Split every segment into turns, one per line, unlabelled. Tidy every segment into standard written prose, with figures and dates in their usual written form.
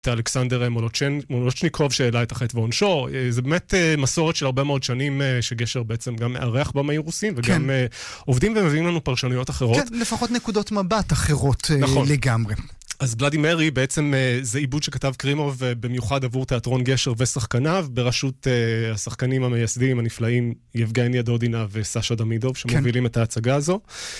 אלכסנדר מולוצ'ניקוב שהעלה את החטא ועונשו. זה באמת מסורת של הרבה מאוד שנים שגשר בעצם גם מארח במאי רוסים, וגם עובדים ומביאים לנו פרשנויות אחרות.
כן, לפחות נקודות מבט אחרות לגמרי.
אז בלאדי מרי בעצם זה עיבוד שכתב קרימוב במיוחד עבור תיאטרון גשר ושחקניו, בראשות השחקנים המייסדים הנפלאים יבגניה דודינה וסשה דמידוב, שמובילים את ההצגה הזו.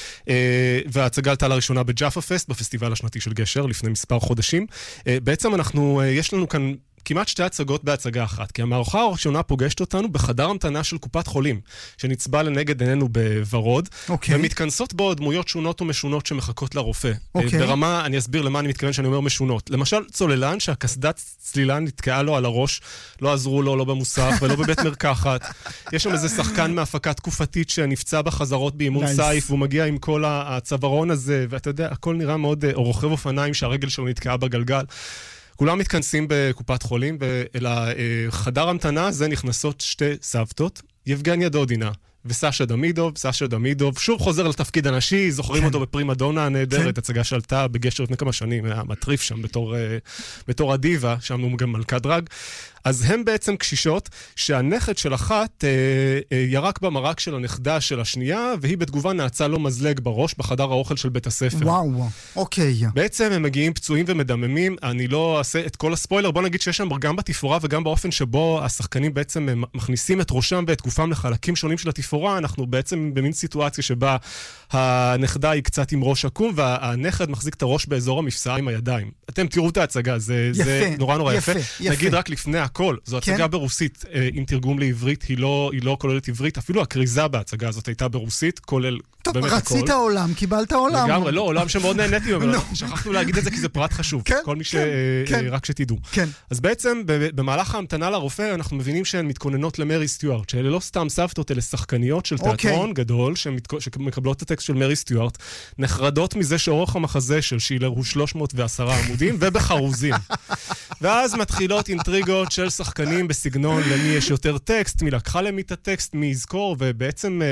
וההצגה עלתה לראשונה בג'אפה פסט, בפסטיבל השנתי של גשר, לפני מספר חודשים. בעצם יש לנו כאן כמעט שתי הצגות בהצגה אחת, כי המערכה הראשונה פוגשת אותנו בחדר המתנה של קופת חולים, שנצבע לנגד עינינו בוורוד, ומתכנסות בו דמויות שונות ומשונות שמחכות לרופא. ברמה, אני אסביר למה אני מתכוון שאני אומר משונות. למשל, צוללן שהקסדת צלילה נתקעה לו על הראש, לא עזרו לו, לא במוסך ולא בבית מרקחת. יש שם איזה שחקן מהפקה תקופתית שנפצע בחזרות באימון סייף, והוא מגיע עם כל הצווארון הזה, ואתה יודע, הכל נראה מאוד, או רוכב אופניים שהרגל שלו נתקעה בגלגל. כולם מתכנסים בקופת חולים, ואל החדר המתנה הזה נכנסות שתי סבתות, יבגניה דודינה וסשה דמידוב. סשה דמידוב שוב חוזר לתפקיד הנשי, זוכרים אותו בפרימדונה הנהדרת, הצגה שעלתה בגשר לפני כמה שנים, היה מטריף שם בתור הדיבה, שם הוא גם מלכת דרג. אז הם בעצם קשישות שהנכד של אחת ירק במרק של הנכדה של השנייה, והיא בתגובה נעצה לו מזלג בראש בחדר האוכל של בית הספר.
וואו, אוקיי.
בעצם הם מגיעים פצועים ומדממים, אני לא אעשה את כל הספוילר, בוא נגיד שיש שם גם בתפאורה וגם באופן שבו השחקנים בעצם מכניסים את ראשם ואת גופם לחלקים שונים של התפאורה, אנחנו בעצם במין סיטואציה שבה הנכדה היא קצת עם ראש עקום, והנכד מחזיק את הראש באזור המפסעה עם הידיים. אתם תראו את ההצגה, זה נורא נורא יפה. נגיד רק לפני הכל, זו הצגה ברוסית עם תרגום לעברית, היא לא כוללת עברית, אפילו הקריזה בהצגה הזאת הייתה ברוסית, כולל
טוב, רצית עולם, קיבלת עולם.
לגמרי, לא, עולם שמאוד נהניתי, אבל שכחנו להגיד את זה כי זה פרט חשוב, כל מי רק שתדעו. אז בעצם במהלך ההמתנה לרופא אנחנו מבינים שהן מתכוננות למרי סטיוארט, שאלה לא סתם סבתות, אלה שחקניות של תיאטרון גדול, שמקבלות את הטקסט של מרי סטיוארט, נחרדות מזה שאורך המחזה של שילר הוא 310 עמודים ובחרוזים. ואז מתחילות אינטריגות של שחקנים בסגנון למי יש יותר טקסט, מי לקחה למי את הטקסט, מי יזכור, ובעצם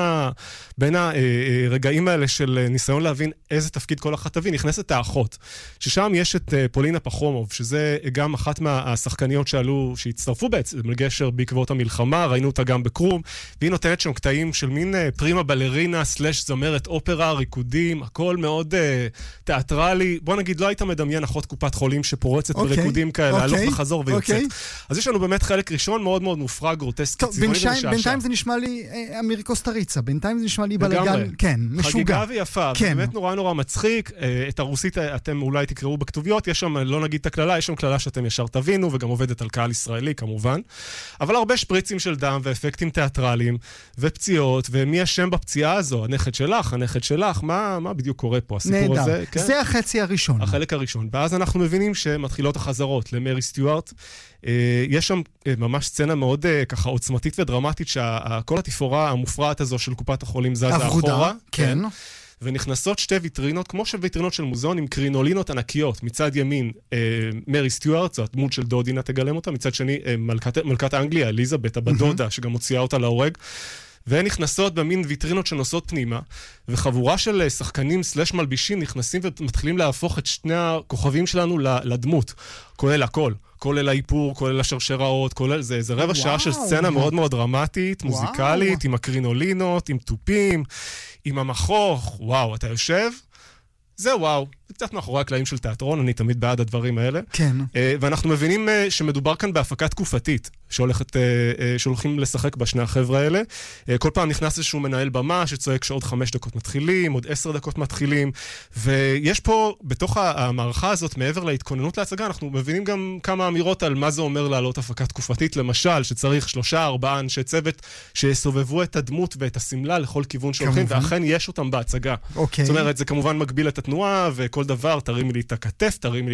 בין הרגעים האלה של ניסיון להבין איזה תפקיד כל אחת תביא, נכנסת האחות, ששם יש את פולינה פחומוב, שזה גם אחת מהשחקניות שהצטרפו בעצם לגשר בעקבות המלחמה, ראינו אותה גם בקרום, והיא נותנת שם קטעים של מין פרימה בלרינה סלש זמרת אופרה, ריקודים, הכל מאוד תיאטרלי. בוא נגיד, לא היית מדמיין אחות קופת חולים שפורצת בריקודים כאלה, הלוך וחזור ויוצאת. אז יש לנו באמת חלק ראשון מאוד מאוד מופרע, גרוטסקי, צבעוני ומשעשע.
בינתיים זה נשמע לי אמיר קוסטריצה, בינתיים זה נשמע לי בלגן, כן, משוגע.
חגיגה ויפה, באמת נורא נורא מצחיק. את הרוסית אתם אולי תקראו בכתוביות, יש שם, לא נגיד את הכללה, יש שם כללה שאתם ישר תבינו, וגם עובדת על קהל ישראלי כמובן, אבל הרבה שפריצים של דם ואפקטים תיאטרליים ופציעות, ומי השם בפציעה הזו? הנכד שלך, מה בדיוק קורה פה? הסיפור הזה, כן?
זה החצי הראשון.
החלק הראשון. ואז אנחנו מבינים שמתחילות החזרות למרי סטיוארט. יש שם ממש סצנה מאוד ככה עוצמתית ודרמטית, שכל התפאורה המופרעת הזו של קופת החולים זזה אחורה.
כן.
ונכנסות שתי ויטרינות, כמו שוויטרינות של מוזיאון, עם קרינולינות ענקיות. מצד ימין, מרי סטיוארט, זו הדמות של דודינה תגלם אותה, מצד שני, מלכת האנגליה, אליזבת, הבדודה, שגם הוציאה אותה להורג. והן נכנסות במין ויטרינות שנוסעות פנימה, וחבורה של שחקנים סלש מלבישים נכנסים ומתחילים להפוך את שני הכוכבים שלנו לדמות. כולל הכל. כולל האיפור, כולל השרשראות, כולל זה רבע שעה של סצנה מאוד מאוד דרמטית, מוזיקלית, עם הקרינולינות, עם טופים, עם המכוך. וואו, אתה יושב? זה וואו. זה קצת מאחורי הקלעים של תיאטרון, אני תמיד בעד הדברים האלה.
כן.
ואנחנו מבינים שמדובר כאן בהפקה תקופתית, שהולכים לשחק בשני החבר'ה האלה. כל פעם נכנס איזשהו מנהל במה שצועק שעוד 5 דקות מתחילים, עוד 10 דקות מתחילים, ויש פה, בתוך המערכה הזאת, מעבר להתכוננות להצגה, אנחנו מבינים גם כמה אמירות על מה זה אומר לעלות הפקה תקופתית, למשל, שצריך 3-4 אנשי צוות שיסובבו את הדמות ואת הסמלה לכל כיוון שהולכים, ואכן יש אותם בהצגה. זאת אומרת, זה כמובן מגביל את התנועה, וכל דבר, תרימי לי את הכתף, תרימי לי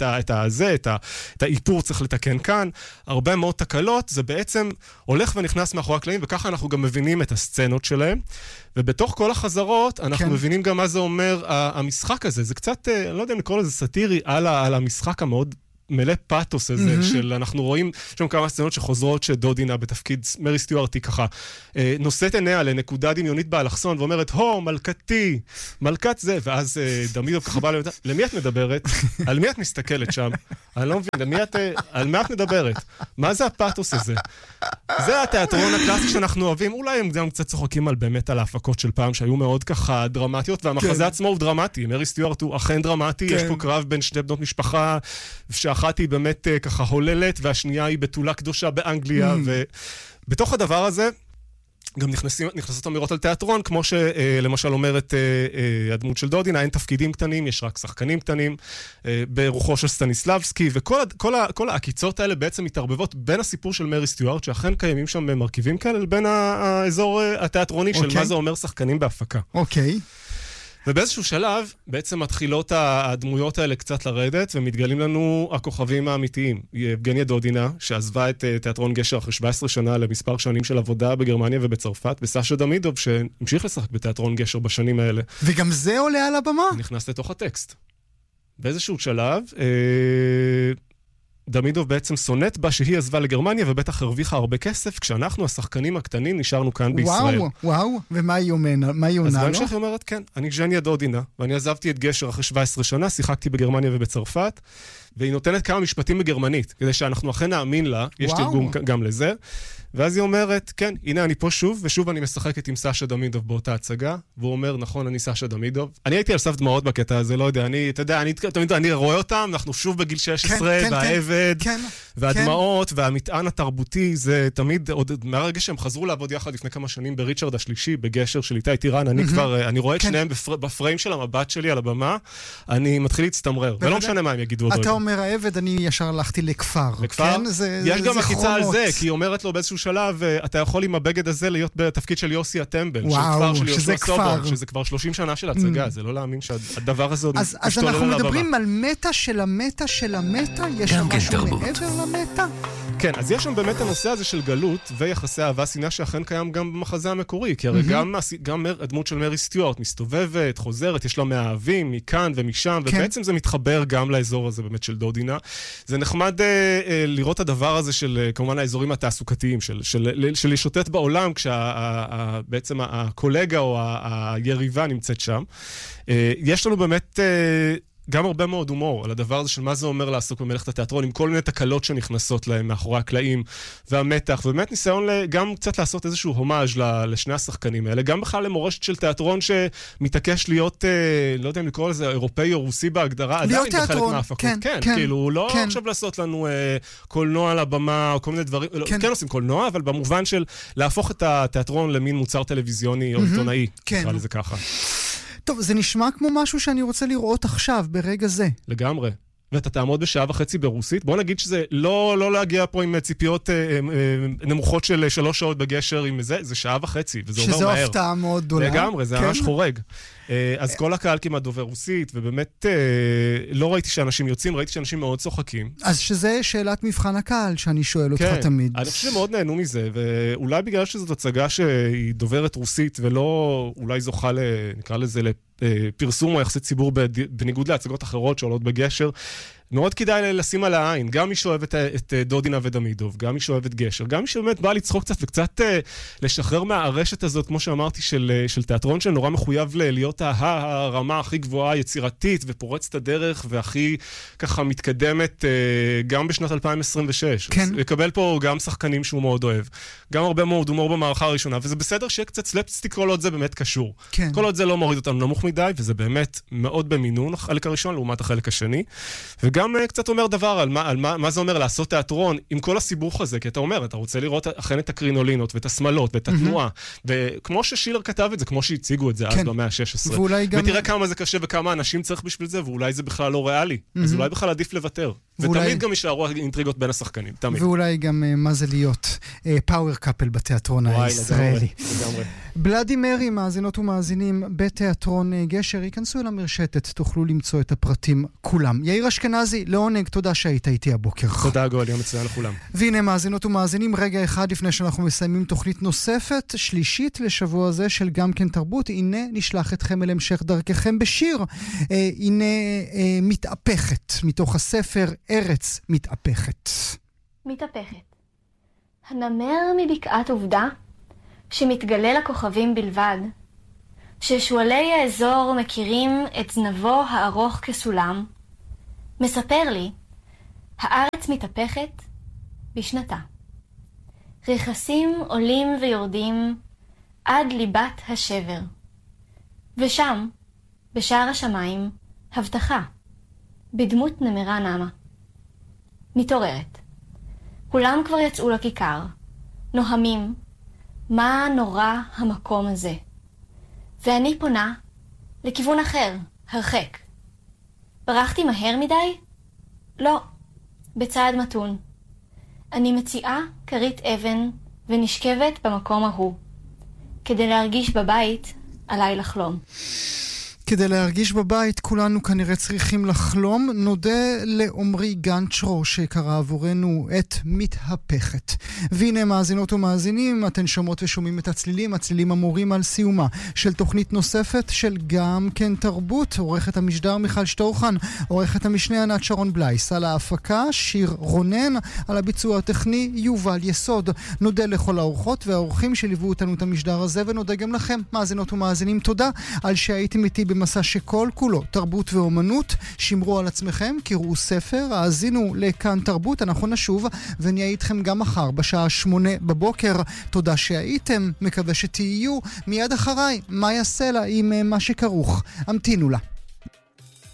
את האיפור צריך לתקן כאן. הרבה מאוד תקלות, זה בעצם הולך ונכנס מאחורי הקלעים, וככה אנחנו גם מבינים את הסצנות שלהם. ובתוך כל החזרות, אנחנו מבינים גם מה זה אומר המשחק הזה. זה קצת, אני לא יודע אם לקרוא לזה סטירי, על המשחק המאוד מלא פאטוס הזה, של אנחנו רואים, יש שם כמה סצנות שחוזרות שדודינה בתפקיד מרי סטיוארט היא ככה, נושאת עיניה לנקודה דמיונית באלכסון, ואומרת, מלכתי, מלכת זה, ואז דמידוב ככה בא למי את מדברת? על מי את מסתכלת שם? אני לא מבין, על מי את מדברת? מה זה הפאטוס הזה? זה התיאטרון הקלאסי שאנחנו אוהבים, אולי הם גם קצת צוחקים באמת על ההפקות של פעם, שהיו מאוד ככה דרמטיות, והמחזה עצמו הוא דרמטי, מרי סטיוארט הוא אכן דרמטי, יש פה קרב בין שתי בנות משפחה, שאחת היא באמת ככה הוללת, והשנייה היא בתולה קדושה באנגליה, ובתוך הדבר הזה, גם נכנסות אמירות על תיאטרון, כמו שלמשל אומרת הדמות של דודינה, אין תפקידים קטנים, יש רק שחקנים קטנים, ברוחו של סטניסלבסקי, וכל העקיצות האלה בעצם מתערבבות בין הסיפור של מרי סטיוארט, שאכן קיימים שם מרכיבים כאלה, לבין האזור התיאטרוני של מה זה אומר שחקנים בהפקה.
אוקיי.
ובאיזשהו שלב, בעצם מתחילות הדמויות האלה קצת לרדת, ומתגלים לנו הכוכבים האמיתיים. יבגניה דודינה, שעזבה את תיאטרון גשר אחרי 17 שנה למספר שנים של עבודה בגרמניה ובצרפת, וסשה דמידוב, שהמשיך לשחק בתיאטרון גשר בשנים האלה.
וגם זה עולה על הבמה?
נכנס לתוך הטקסט. באיזשהו שלב, דמידוב בעצם סונט בה שהיא עזבה לגרמניה, ובטח הרוויחה הרבה כסף, כשאנחנו, השחקנים הקטנים, נשארנו כאן בישראל.
וואו, ומה היא עונה לו?
אז בהמשך היא אומרת, כן, אני ז'ניה דודינה, ואני עזבתי את גשר אחרי 17 שנה, שיחקתי בגרמניה ובצרפת, והיא נותנת כמה משפטים בגרמנית, כדי שאנחנו אכן נאמין לה, יש תרגום גם לזה, ואז היא אומרת, כן, הנה אני פה שוב, ושוב אני משחקת עם סשה דמידוב באותה הצגה, והוא אומר, נכון, אני סשה דמידוב. אני הייתי על סף דמעות בקטע הזה, לא יודע, אני רואה אותם, אנחנו שוב בגיל 16, והעבד, והדמעות, והמטען התרבותי, זה תמיד, מהרגע שהם חזרו לעבוד יחד לפני כמה שנים בריצ'רד השלישי, בגשר של איתי טירן, אני רואה את שניהם בפריים של המבט שלי על הבמה, אני מתחיל להצטמרר, ולא משנה מה הם יגידו עוד רגע.
אתה אומר העבד, אני ישר הלכתי לכפר.
לכפר? יש גם מחיצה על זה, כי היא אומרת לו באיזשהו שלב, אתה יכול עם הבגד הזה להיות בתפקיד של יוסי הטמבל,
וואו, שזה כפר.
שזה כבר 30 שנה של הצגה, זה לא להאמין שהדבר הזה עוד משתולל על הבמה.
אז אנחנו מדברים על מטה של המטה של המטה, יש שם משהו מעבר למטה?
כן, אז יש שם באמת הנושא הזה של גלות ויחסי אהבה שנאה שאכן קיים גם במחזה המקורי, כי הרי גם הדמות של מרי סטיוארט מסתובבת, חוזרת, יש לה מאהבים מכאן ומשם, ובעצם זה מתחבר גם לאזור הזה באמת של דודינה. זה נחמד לראות הדבר הזה של כמובן האזורים התעסוקתיים, של לשוטט בעולם כשבעצם הקולגה או היריבה נמצאת שם. יש לנו באמת גם הרבה מאוד הומור על הדבר הזה של מה זה אומר לעסוק במלאכת התיאטרון, עם כל מיני תקלות שנכנסות להם מאחורי הקלעים והמתח, ובאמת ניסיון גם קצת לעשות איזשהו הומאז' לשני השחקנים האלה, גם בכלל למורשת של תיאטרון שמתעקש להיות, לא יודע אם לקרוא לזה אירופאי או רוסי בהגדרה,
להיות תיאטרון,
כן, כאילו, לא עכשיו לעשות לנו קולנוע על הבמה או כל מיני דברים, כן עושים קולנוע, אבל במובן של להפוך את התיאטרון למין מוצר טלוויזיוני או עיתונאי, נקרא לזה ככה.
טוב, זה נשמע כמו משהו שאני רוצה לראות עכשיו, ברגע זה.
לגמרי. ואתה תעמוד בשעה וחצי ברוסית. בוא נגיד שזה לא להגיע פה עם ציפיות נמוכות של 3 שעות בגשר עם זה שעה וחצי, וזה עובר מהר.
שזו הפתעה מאוד גדולה.
לגמרי, זה ממש חורג. אז כל הקהל כמעט דובר רוסית, ובאמת לא ראיתי שאנשים יוצאים, ראיתי שאנשים מאוד צוחקים.
אז שזה שאלת מבחן הקהל שאני שואל אותך תמיד.
אני חושב שמאוד נהנו מזה, ואולי בגלל שזאת הצגה שהיא דוברת רוסית, ולא אולי זוכה נקרא לזה פרסום או יחסי ציבור בניגוד להצגות אחרות שעולות בגשר, מאוד כדאי לשים על העין, גם מי שאוהב את דודינה ודמידוב, גם מי שאוהב את גשר, גם מי שבאמת בא לצחוק קצת וקצת לשחרר מהרשת הזאת, כמו שאמרתי, של תיאטרון שנורא מחויב להיות הרמה הכי גבוהה, יצירתית ופורצת הדרך, והכי ככה מתקדמת גם בשנת 2026.
כן.
לקבל פה גם שחקנים שהוא מאוד אוהב, גם הרבה מאוד הומור במערכה הראשונה, וזה בסדר שיהיה קצת סלפסטיק כל עוד זה באמת קשור.
כן.
כל עוד זה לא מוריד אותנו נמוך מדי, וזה באמת מאוד במינון, החלק הראשון לעומת החלק השני. וגם קצת אומר דבר על מה זה אומר לעשות תיאטרון עם כל הסיבוך הזה, כי אתה אומר, אתה רוצה לראות אכן את הקרינולינות ואת השמלות ואת התנועה, וכמו ששילר כתב את זה, כמו שהציגו את זה אז במאה ה-16. ותראה כמה זה קשה וכמה אנשים צריך בשביל זה, ואולי זה בכלל לא ריאלי. אז אולי בכלל עדיף לוותר. ותמיד גם יישארו אינטריגות בין השחקנים, תמיד.
ואולי גם מה זה להיות פאוור קאפל בתיאטרון הישראלי. בלאדי מרי, מאזינות ומאזינים בתיאטרון גשר, ייכנסו אל המרשתת, תוכלו למצוא את הפרטים כולם. יאיר אשכנזי, לעונג, תודה שהיית איתי הבוקר.
תודה גואל, יום מצוין לכולם.
והנה מאזינות ומאזינים, רגע אחד לפני שאנחנו מסיימים תוכנית נוספת, שלישית לשבוע הזה של גם כן תרבות, הנה נשלח אתכם אל המשך דרככם בשיר. הנה מתהפכת מתוך הספר ארץ מתהפכת.
מתהפכת. הנמר מבקעת עובדה, שמתגלה לכוכבים בלבד, ששואלי האזור מכירים את זנבו הארוך כסולם, מספר לי, הארץ מתהפכת בשנתה. רכסים עולים ויורדים עד ליבת השבר. ושם, בשער השמיים, הבטחה, בדמות נמרה נמה. מתעוררת. כולם כבר יצאו לכיכר, נוהמים, מה נורא המקום הזה. ואני פונה לכיוון אחר, הרחק. ברחתי מהר מדי? לא, בצעד מתון. אני מציעה כרית אבן ונשכבת במקום ההוא, כדי להרגיש בבית עליי לחלום.
כדי להרגיש בבית, כולנו כנראה צריכים לחלום. נודה לעומרי גנצ'רו שקרא עבורנו את מתהפכת. והנה מאזינות ומאזינים, אתן שומעות ושומעים את הצלילים המורים על סיומה של תוכנית נוספת של גם כן תרבות. עורכת המשדר מיכל שטורחן, עורכת המשנה ענת שרון בלייס, על ההפקה שיר רונן, על הביצוע הטכני יובל יסוד. נודה לכל האורחות והאורחים שליוו אותנו את המשדר הזה, ונודה גם לכם מאזינות ומאזינים. תודה על שהייתם איתי במסע שכל כולו תרבות ואומנות. שמרו על עצמכם, קראו ספר, האזינו לכאן תרבות. אנחנו נשוב ונהיה איתכם גם מחר בשעה 8 בבוקר. תודה שהייתם, מקווה שתהיו. מיד אחריי מאיה סלע עם מה שכרוך. המתינו לה.